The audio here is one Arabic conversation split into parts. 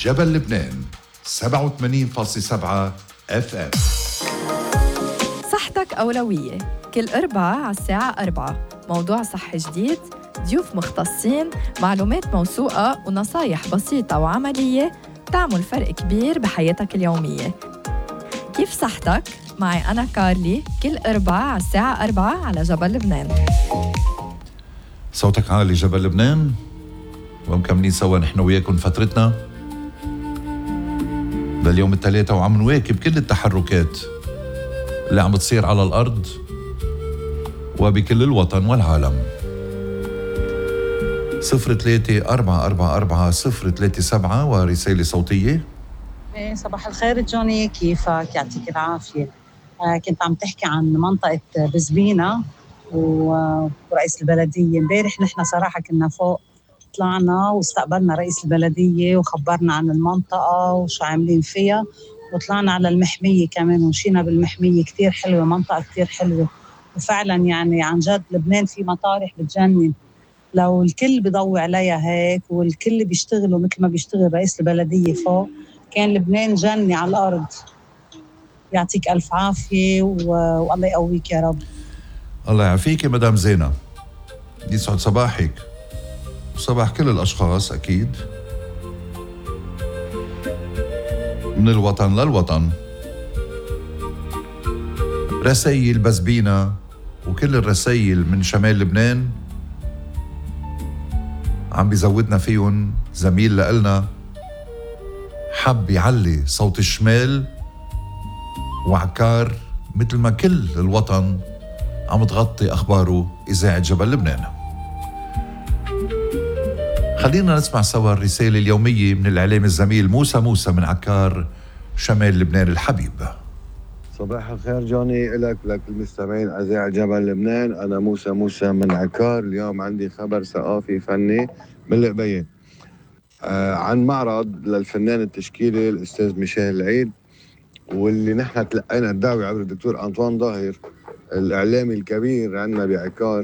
جبل لبنان 87.7 FM. صحتك أولوية، كل أربعة على الساعة 4 موضوع صحي جديد، ضيوف مختصين، معلومات موثوقة ونصايح بسيطة وعملية تعمل فرق كبير بحياتك اليومية. كيف صحتك؟ معي أنا كارلي كل أربعة على الساعة 4 على جبل لبنان. صوتك عالي جبل لبنان، ومكملين سوا نحن وياكم فترتنا لليوم الثلاثة، وعم نواكب كل التحركات اللي عم تصير على الأرض وبكل الوطن والعالم. 03-444-037 ورسالة صوتية. صباح الخير جوني، كيفك؟ يعطيك العافية. كنت عم تحكي عن منطقة بزبينة ورئيس البلدية. امبارح نحن صراحة كنا فوق، طلعنا واستقبلنا رئيس البلدية وخبرنا عن المنطقة وشو عاملين فيها، وطلعنا على المحمية كمان ومشينا بالمحمية. كتير حلوة، منطقة كتير حلوة، وفعلا يعني عن جد لبنان في مطارح بتجنن لو الكل بيضوي عليها هيك والكل بيشتغلوا مثل ما بيشتغل رئيس البلدية فوق، كان لبنان جنة على الأرض. يعطيك ألف عافية والله يقويك يا رب. الله يعافيك يا مدام زينة، يسعد صباحك وصباح كل الأشخاص أكيد من الوطن للوطن. رسائل بزبينة وكل الرسائل من شمال لبنان عم بيزودنا فيهم زميل لقلنا حب يعلي صوت الشمال وعكار مثل ما كل الوطن عم تغطي أخباره إذاعة جبل لبنان. خلينا نسمع سوا الرسالة اليومية من الإعلام الزميل موسى من عكار شمال لبنان الحبيب. صباح الخير جوني، إلك ولك المستمعين إذاعة جبل لبنان. أنا موسى من عكار. اليوم عندي خبر ثقافي فني من القبية عن معرض للفنان التشكيلي الأستاذ ميشيل العيد، واللي نحن تلقينا الدعوة عبر الدكتور أنطوان ظاهر الإعلامي الكبير عندنا بعكار.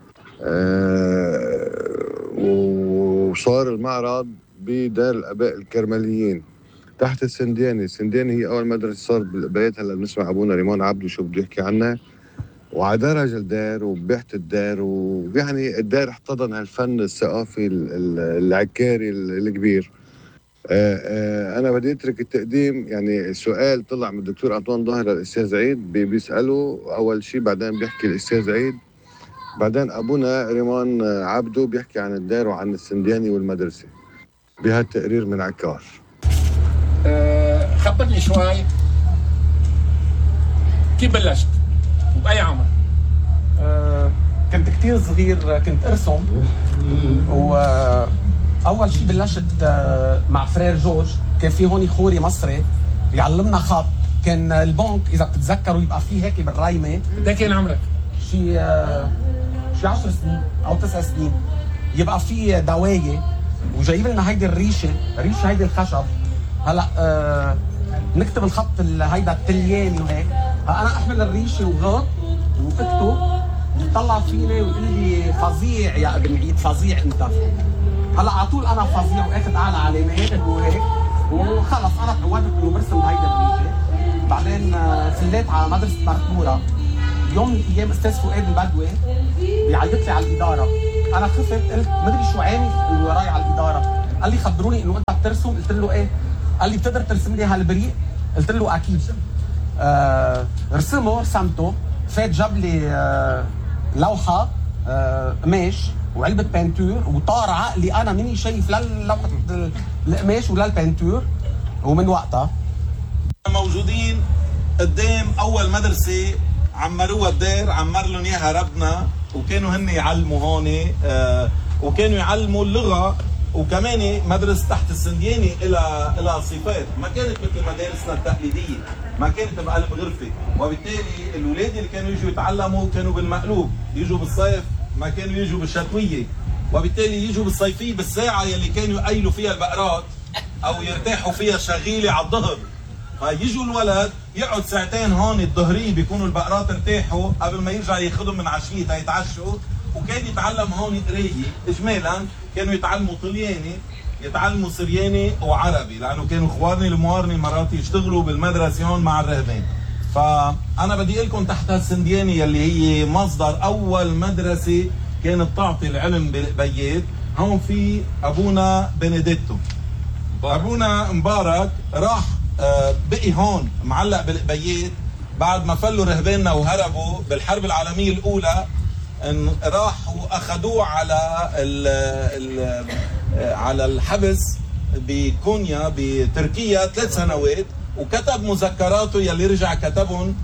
وصار المعرض بدار الآباء الكرمليين تحت السندياني. السندياني هي أول مدرسة صار بالقبايات، هلا بنسمع أبونا ريمون عبدو شو بده يحكي عنها، وعدرج الدار وبيحت الدار، ويعني الدار احتضن هالفن الثقافي العكاري الكبير. أنا بدي أترك التقديم. يعني سؤال طلع من الدكتور أنطوان ظاهر للأستاذ عيد، بيسأله أول شيء، بعدين بيحكي الأستاذ عيد، بعدين أبونا ريمان عبدو بيحكي عن الدار وعن السندياني والمدرسة بهالتقرير من عكار. خبرني شوي كيف بلشت وبأي عمر؟ كنت كتير صغير، كنت أرسم، وأول شيء بلشت مع فرير جورج. كان في هون خوري مصري يعلمنا خط، كان البنك إذا بتتذكروا يبقى فيه هيك بالرايمة. ده كان عمرك؟ شي 10 سنين أو 9 سنين. يبقى في دواية وجايب لنا هيدي الريشة هيدي الخشب. هلا نكتب الخط هيدا التلياني وهيك. انا احمل الريشه وغط واكتب، يطلع فيني ويقول لي فظيع يا ابن عيد، فظيع انت. هلا على طول انا فظيع واخذ اعلى علامات وهيك، وخلص انا تعودت انه برسم هيدا الريشه. بعدين فليت على مدرسه مركوره. يوم من الايام استاذ فؤاد البدوي بيعيط لي على الاداره. انا خفت، قلت مدري شو عامل اللي وراي على الاداره. قال لي خبروني انه انت بترسم. قلت له ايه؟ قال لي بتقدر ترسم لي هالبريق؟ قلت له اكيد. رسمته. فات جاب لي لوحه قماش وعلبه بانتور، وطار عقلي انا مني شايف لا لوحه القماش ولا البانتور. ومن وقتها موجودين قدام اول مدرسه عمروها الدار، عمر لهم اياها ربنا، وكانوا هن يعلموا هون وكانوا يعلموا اللغه. وكمان مدرسة تحت السندياني إلى صفات، ما كانت مثل مدارسنا التقليدية، ما كانت بقلب غرفة، وبالتالي الأولاد اللي كانوا يجوا يتعلموا كانوا بالمقلوب، يجوا بالصيف ما كانوا يجوا بالشتوية، وبالتالي يجوا بالصيفية بالساعة يلي كانوا يقيلوا فيها البقرات أو يرتاحوا فيها شغيلة على الظهر. فيجوا الولد يقعد ساعتين هون الظهرية بيكونوا البقرات ارتاحوا قبل ما يرجع ياخذهم من عشية يتعشوا، وكان يتعلم هون قراية. إجمالا كانوا يتعلموا طلياني يتعلموا سرياني وعربي، لانه كانوا اخواني الموارني مرات يشتغلوا بالمدرسه هون مع الرهبان. فانا بدي اقول لكم تحت السندياني يلي هي مصدر اول مدرسه كانت تعطي العلم بالقبيات، هون في ابونا بنديتو. ابونا مبارك راح بقي هون معلق بالقبيات بعد ما فلوا رهباننا وهربوا بالحرب العالميه الاولى. راحوا اخذوه على الحبس بكونيا بتركيا 3 سنوات، وكتب مذكراته يلي رجع كتبهم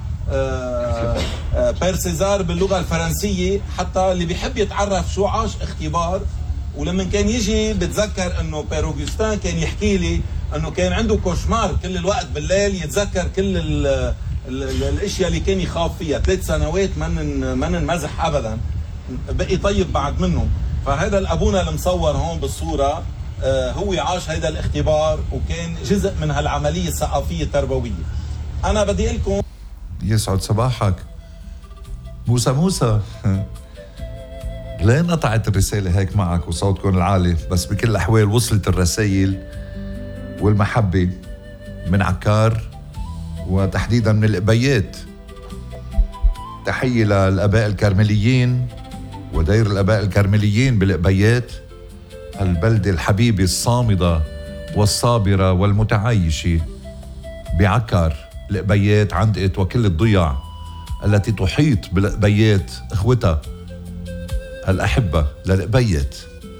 بيرسيزار باللغه الفرنسيه، حتى اللي بيحب يتعرف شو عاش اختبار. ولما كان يجي بتذكر انه بير اوغستان كان يحكي لي انه كان عنده كوشمار كل الوقت بالليل، يتذكر كل الاشياء اللي كان يخاف فيها. 3 سنوات من مزح ابدا، بقي طيب بعد منه. فهذا الابونا المصور هون بالصوره هو عاش هذا الاختبار وكان جزء من هالعمليه الثقافيه التربويه. انا بدي اقول لكم يسعد صباحك موسى. لين قطعت الرسالة هيك معك وصوتكم العالي، بس بكل الأحوال وصلت الرسائل والمحبة من عكار وتحديدا من القبيات. تحية للآباء الكرمليين ودير الآباء الكرمليين بالقبيات، البلدة الحبيبة الصامدة والصابرة والمتعايشة بعكار القبيات، عندقت وكل الضياع التي تحيط بالقبيات اخوتها الأحبة للقبيات.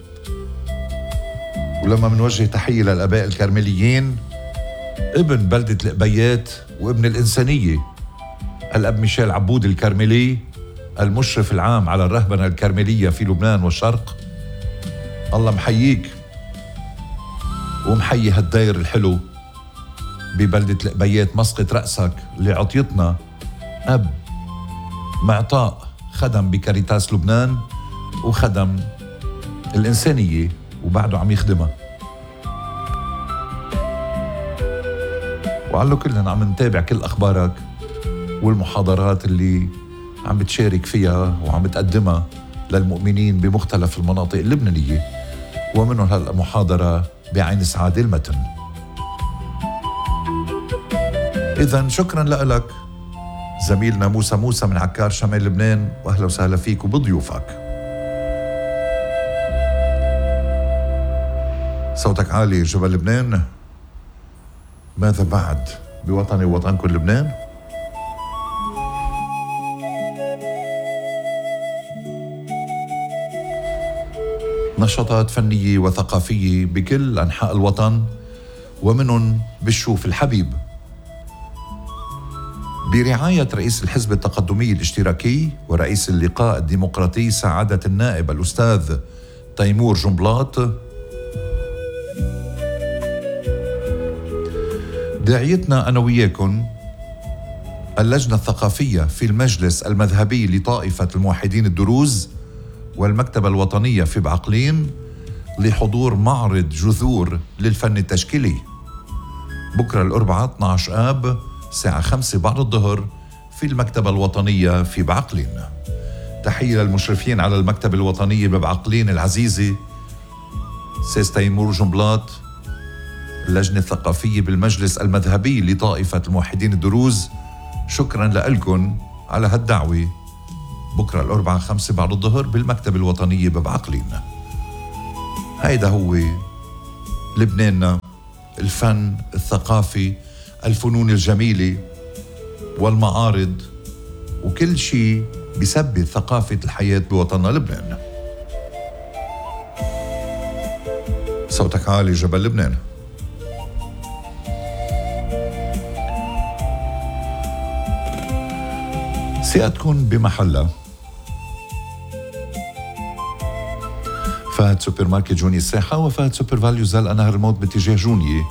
ولما منوجه تحية للآباء الكرمليين، ابن بلدة القبيات وابن الإنسانية الأب ميشيل عبود الكرملي، المشرف العام على الرهبنة الكرملية في لبنان والشرق، الله محييك ومحيي هالداير الحلو ببلدة القبيات، مسقط رأسك اللي عطيتنا أب معطاء خدم بكاريتاس لبنان وخدم الإنسانية وبعده عم يخدمها. وعلو كلنا عم نتابع كل أخبارك والمحاضرات اللي عم بتشارك فيها وعم بتقدمها للمؤمنين بمختلف المناطق اللبنانية، ومنهم هالمحاضرة بعين سعادة المتن. إذن شكرا لك زميلنا موسى من عكار شمال لبنان، وأهلا وسهلا فيك وبضيوفك. صوتك عالي جبل لبنان، ماذا بعد بوطني ووطنكم لبنان؟ نشاطات فنية وثقافية بكل أنحاء الوطن، ومنهم بالشوف الحبيب برعاية رئيس الحزب التقدمي الاشتراكي ورئيس اللقاء الديمقراطي سعادة النائب الأستاذ تيمور جنبلاط. داعيتنا أنا وياكم اللجنة الثقافية في المجلس المذهبي لطائفة الموحدين الدروز والمكتبة الوطنية في بعقلين لحضور معرض جذور للفن التشكيلي بكرة الأربعاء 12 آب الساعة 5 بعد الظهر في المكتبة الوطنية في بعقلين. تحية للمشرفين على المكتبة الوطنية ببعقلين العزيزة سيس تيمور جنبلاط، اللجنة الثقافية بالمجلس المذهبي لطائفة الموحدين الدروز. شكرا لكم على هالدعوة بكرة الأربعاء 5 بعد الظهر بالمكتبة الوطنية ببعقلين. هيدا هو لبناننا، الفن، الثقافي، الفنون الجميلة والمعارض وكل شيء بيثبت ثقافة الحياة بوطننا لبنان. صوتك عالي جبل لبنان. ثقتكن بمحلها. فهد سوبر ماركت جوني الساحة وفهد سوبر فاليو زال نهر الموت باتجاه جوني.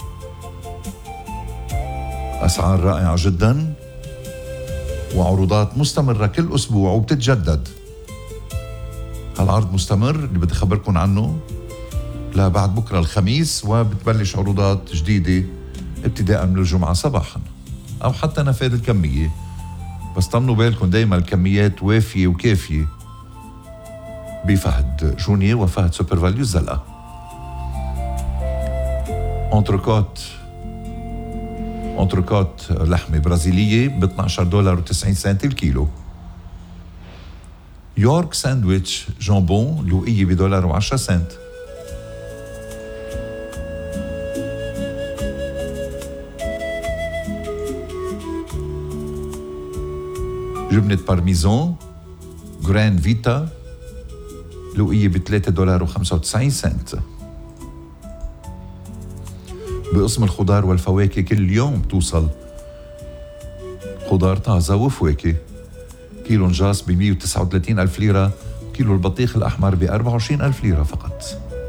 أسعار رائعة جدا وعروضات مستمرة كل أسبوع وبتتجدد. هالعرض مستمر اللي بدي أخبركم عنه لبعد بكرة الخميس، وبتبلش عروضات جديدة ابتداء من الجمعة صباحا أو حتى نفاذ الكمية، بس طمنوا بالكم دايما الكميات وافية وكافية بفهد جوني وفهد سوبر فاليو الزلقة. انتركوت لحمة برازيلية ب $12.90 الكيلو. يورك ساندويتش جامبون لوقية $1.10. جبنة بارميزان جران فيتا لوقية $3.95. بقسم الخضار والفواكه كل يوم توصل خضار طازة وفواكه. كيلو نجاص ب 139,000 ليرة، كيلو البطيخ الأحمر ب 24,000 ليرة فقط.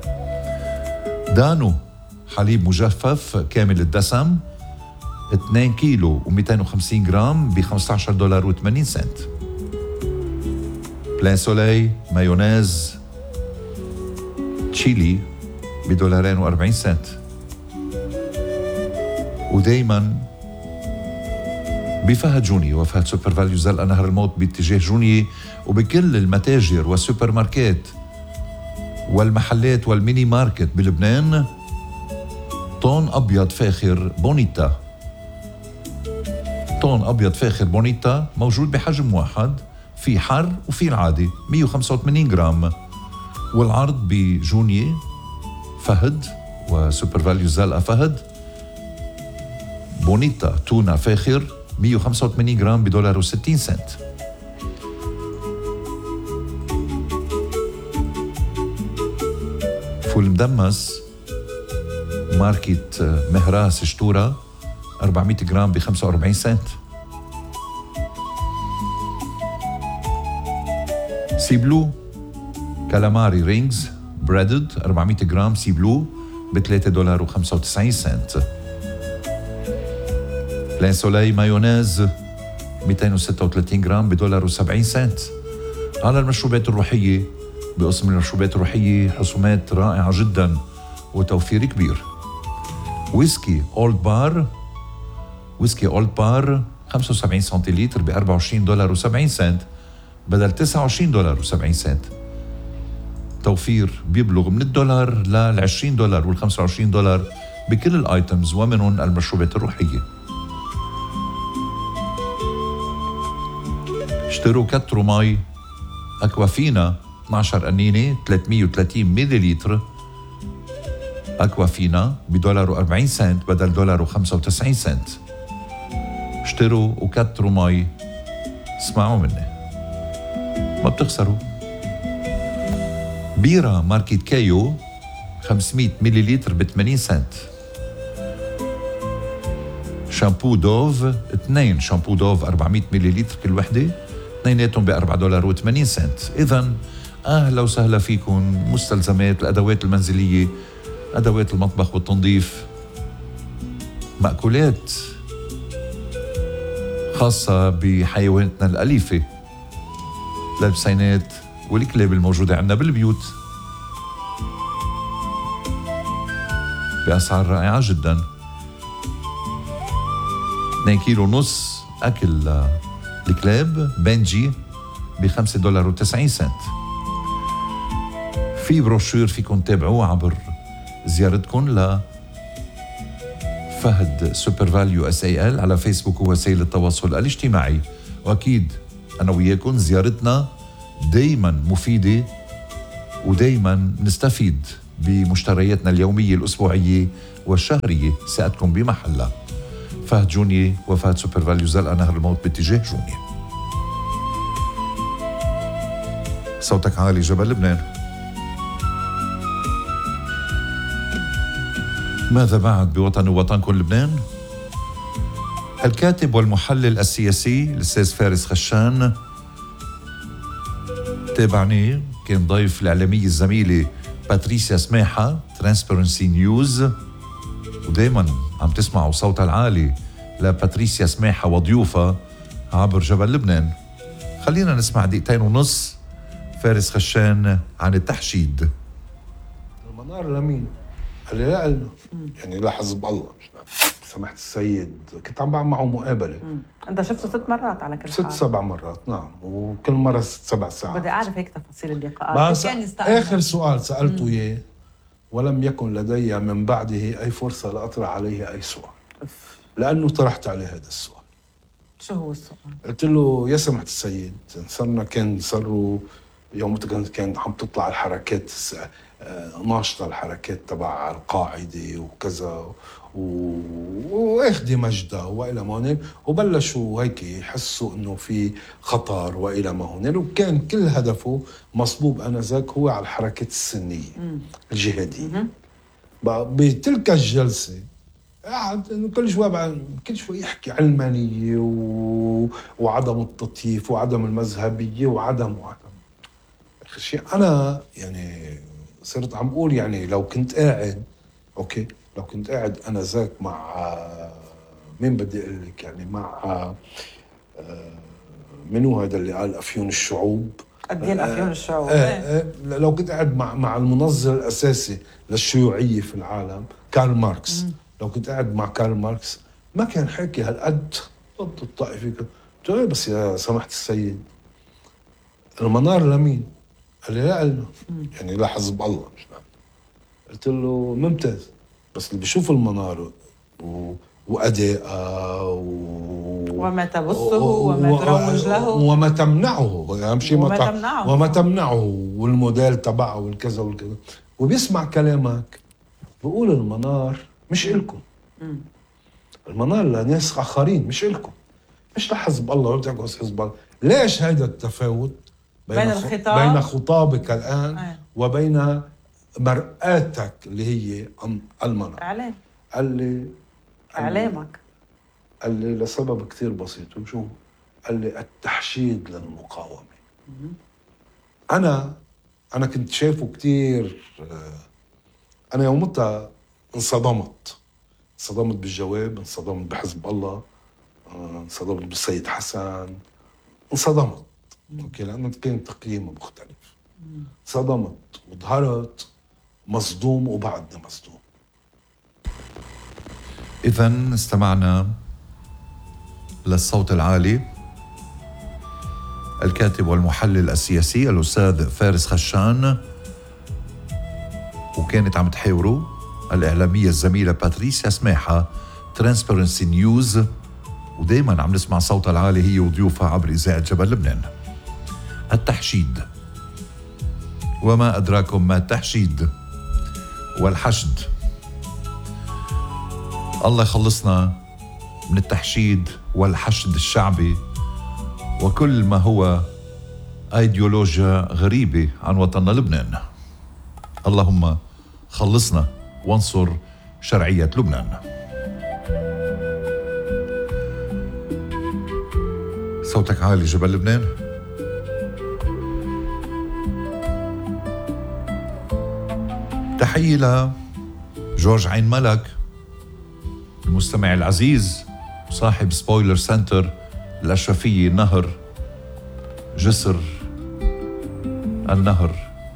دانو حليب مجفف كامل الدسم 2 كيلو و250 جرام ب $15.80. بلان سولي مايونيز تشيلي ب $2.40. ودايما بفهد جوني وفهد سوبر فاليو زلقة نهر الموت باتجاه جوني، وبكل المتاجر والسوبر ماركت والمحلات والميني ماركت بلبنان طون أبيض فاخر بونيتا. طون أبيض فاخر بونيتا موجود بحجم واحد، في حر وفي العادي 185 جرام. والعرض بجوني فهد وسوبر فاليو زلقة فهد بونيتا تونة فاخر 185 جرام ب $1.60. فول مدمس ماركة مهراس شتورة 400 جرام ب 45 سنت. سي بلو كالاماري رينجز بريدد 400 جرام سي بلو ب $3.95. بلان سولي مايونيز 236 جرام ب $1.70. على المشروبات الروحية بقسم المشروبات الروحية حسومات رائعة جدا وتوفير كبير. ويسكي أولد بار 75 سنتيلتر ب $24.70 بدل $29.70. توفير بيبلغ من $1 لل $20 وال $25 بكل الايتمز ومنهم المشروبات الروحية. اشتروا كتروا مي أكوافينا 12 قنينة 330 مليلتر أكوافينا ب $1.40 بدل $1.95. اشتروا وكتروا مي، اسمعوا مني ما بتخسروا. بيرة ماركة كايو 500 مليلتر ب 80 سنت. شامبو دوف 2 شامبو دوف 400 مليلتر كل وحدة، اثنيناتهم ب $4.80. إذن أهلا وسهلا فيكم. مستلزمات الأدوات المنزلية، أدوات المطبخ والتنظيف، مأكولات خاصة بحيواناتنا الأليفة، البسينات والكلاب الموجودة عندنا بالبيوت بأسعار رائعة جدا. 2 كيلو ونص أكل الكلاب بنجي ب $5.90. في بروشور فيكم تتابعوه عبر زيارتكم لفهد سوبر فاليو SAL على فيسبوك ووسائل التواصل الاجتماعي. وأكيد أنا وياكم زيارتنا دايما مفيدة ودايما نستفيد بمشترياتنا اليومية الأسبوعية والشهرية. ساعتكم بمحلها. فهد جوني وفهد سوبر فاليو زلقة نهر الموت باتجاه جوني. صوتك عالي جبل لبنان. ماذا بعد بوطن ووطنكم لبنان؟ الكاتب والمحلل السياسي الأستاذ فارس خشان تابعني، كان ضيف الإعلامية الزميلة باتريسيا سماحة ترانسبرنسي نيوز، ودايما عم تسمعوا صوتها العالي لباتريسيا سماحة وضيوفها عبر جبل لبنان. خلينا نسمع 2.5 دقيقة فارس خشان عن التحشيد. المنار لمين؟ قال لي لا لنا، يعني لحزب الله سمحت السيد. كنت عم بعمل معه مقابلة. انت شفته 6 مرات على كل حال. 6-7 مرات نعم، وكل مرة 6-7 ساعات. بدي اعرف هيك تفاصيل اللقاءات. بس آخر سؤال سألته إياه ولم يكن لدي من بعده أي فرصة لأطرح عليه أي سؤال، لأنه طرحت عليه هذا السؤال. شو هو السؤال؟ قلت له يا سمحة السيد، صاروا يوم كان عم تطلع الحركات ناشطة، الحركات تبع القاعدة وكذا واخدي مجدة وإلى ما هنالك، وبلشوا هيك يحسوا إنه في خطر وإلى ما هنالك، وكان كل هدفه مصبوب آنذاك هو على الحركات السنية الجهادية. بتلك الجلسة قعد كل شوي يحكي علمانية وعدم التطييف وعدم المذهبية وعدم شيء. أنا يعني صرت عم أقول يعني لو كنت قاعد أنا ذاك مع مين بدي أقول لك، يعني مع منو هذا اللي قال أفيون الشعوب؟ قد ايه الأفيون الشعوب؟ لو كنت قاعد مع المنظر الأساسي للشيوعية في العالم كارل ماركس، لو كنت قاعد مع كارل ماركس ما كان حكي هالقد ضد الطائفة. قلت له بس يا سمحة السيد، المنار لمين؟ قال لي لا له، يعني لا حزب الله. قلت له ممتاز، بس اللي بيشوف المنار وأداءه وما تبثه وما تروج له وما تمنعه، أهم شيء وما تمنعه والموديل تبعه والكذا والكذا، وبيسمع كلامك بقول المنار مش إلكم، المنار لناس آخرين مش إلكم، مش لحزب الله ولا تعكس حزب الله. ليش هيدا التفاوت بين خطابك الآن وبين مرآتك اللي هي المنار؟ إعلام. قال لي إعلامك. قال لي لسبب كتير بسيط. وشو؟ قال لي التحشيد للمقاومة. أنا كنت شايفه كتير. أنا يومتها انصدمت بالجواب، انصدمت بحزب الله، انصدمت بالسيد حسن، انصدمت لأنه كان تقييمه مختلف. صدمت وظهرت مصدوم وبعدنا مصدوم. إذن استمعنا للصوت العالي الكاتب والمحلل السياسي الأستاذ فارس خشان، وكانت عم تحاوره الإعلامية الزميلة باتريسيا سماحة ترانسبيرنسي نيوز، ودايما عم نسمع صوت العالي هي وضيوفها عبر إذاعة جبل لبنان. التحشيد، وما أدراكم ما التحشيد والحشد. الله يخلصنا من التحشيد والحشد الشعبي وكل ما هو ايديولوجيا غريبة عن وطننا لبنان. اللهم خلصنا وانصر شرعية لبنان. صوتك عالي جبل لبنان. تحية لجورج عين ملك المستمع العزيز وصاحب سبويلر سنتر الأشرفية نهر جسر النهر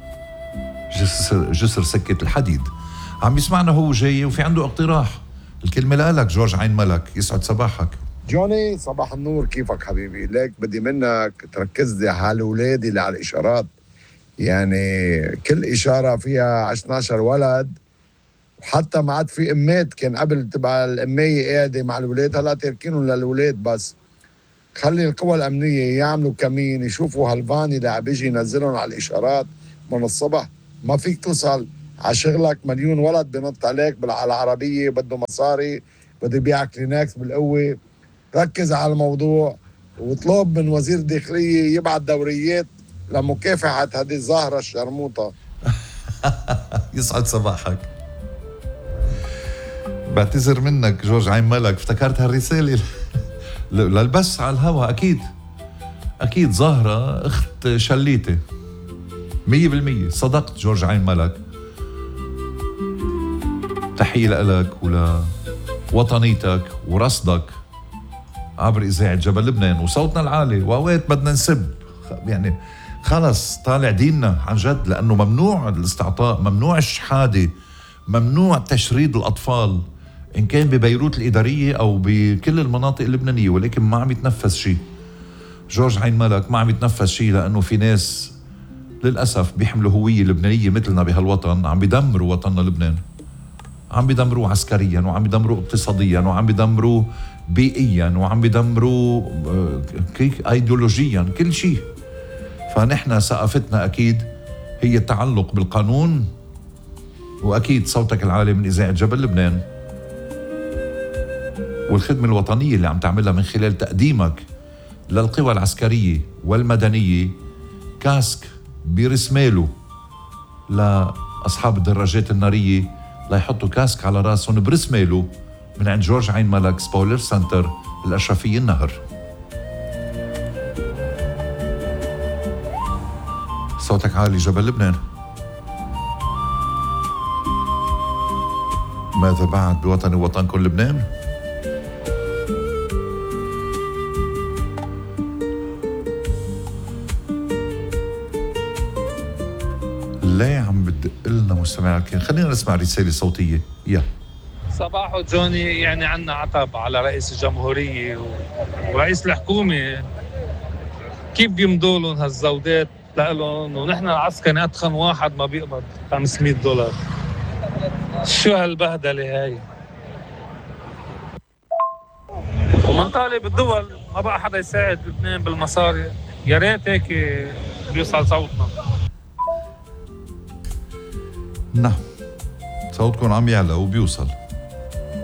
جسر سكة الحديد، عم يسمعنا هو جاي وفي عنده اقتراح. الكلمة لك جورج عين ملك، يسعد صباحك. جوني صباح النور، كيفك حبيبي؟ ليك بدي منك تركز لي على اولادي اللي على الاشارات، يعني كل اشاره فيها 12 ولد، وحتى ما عاد في امات. كان قبل تبقى الامية قاعده مع الولاد، هلا تركينهم للولاد بس. خلي القوى الامنيه يعملوا كمين، يشوفوا هالفاني اللي عم بيجي ينزلهم على الاشارات من الصبح. ما فيك توصل على شغلك، مليون ولد بنط عليك على العربيه، بده مصاري، بده يبيعك كلينكس بالقوه. ركز على الموضوع واطلب من وزير الداخليه يبعث دوريات لمكافحه هذه الظاهره الشرموطه. يسعد صباحك. بعتذر منك جورج عين ملك، افتكرت هالرساله للبس على الهوا. اكيد ظاهره اخت شليته 100%. صدقت جورج عين ملك. تحية لك ولوطنيتك ورصدك عبر إذاعة جبل لبنان وصوتنا العالي. وأوقات بدنا نسب، يعني خلص طالع ديننا عن جد، لأنه ممنوع الاستعطاء، ممنوع الشحادة، ممنوع تشريد الأطفال، إن كان ببيروت الإدارية أو بكل المناطق اللبنانية. ولكن ما عم يتنفس شيء جورج عين ملك، ما عم يتنفس شيء، لأنه في ناس للأسف بيحملوا هوية لبنانية مثلنا بهالوطن، عم بيدمروا وطننا لبنان، عم بيدمروه عسكريا وعم بيدمروه اقتصاديا وعم بيدمروه بيئيا وعم بيدمروه ايديولوجيا، كل شيء. فنحن ثقافتنا أكيد هي التعلق بالقانون، وأكيد صوتك العالي من إذاعة جبل لبنان والخدمة الوطنية اللي عم تعملها من خلال تقديمك للقوى العسكرية والمدنية كاسك برسماله لأصحاب الدراجات النارية ليحطوا كاسك على راسهم برسماله من عند جورج عين ملك سبويلر سنتر الأشرفية النهر. صوتك عالي جبل لبنان. ماذا بعد بوطني وطنكم لبنان؟ ليه عم بدق لنا مستمع الكريم؟ خلينا نسمع رسالة صوتية. صباحو جوني، يعني عنا عتب على رئيس الجمهورية ورئيس الحكومة، كيف بيمضوا لهم هالزودات لهم ونحن العسكري أتخن واحد ما بيقبض $500. شو هالبهدلة هاي؟ ومنطالب الدول ما بقى حدا يساعد لبنان بالمصاري، يا ريت هيك بيوصل صوتنا. نعم، صوتكم عم يعلى وبيوصل.